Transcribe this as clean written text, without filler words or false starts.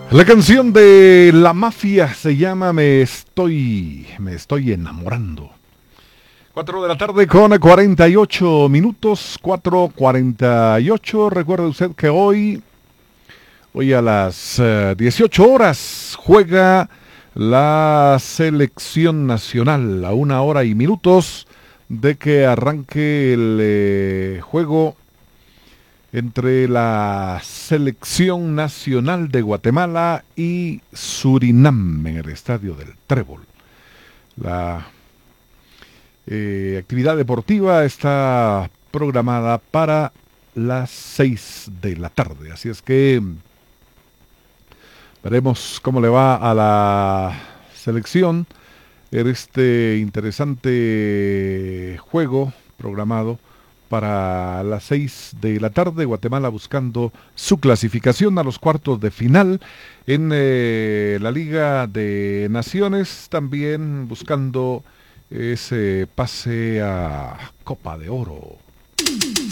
La canción de La Mafia se llama Me estoy enamorando. 4 de la tarde con 48 minutos, 4:48. Recuerde usted que hoy a las 18 horas juega la selección nacional a 1 hora y minutos de que arranque el juego entre la selección nacional de Guatemala y Surinam en el estadio del Trébol. La actividad deportiva está programada para las 6 de la tarde, así es que veremos cómo le va a la selección en este interesante juego programado para las 6 de la tarde. Guatemala buscando su clasificación a los cuartos de final en la Liga de Naciones, también buscando ese pase a Copa de Oro.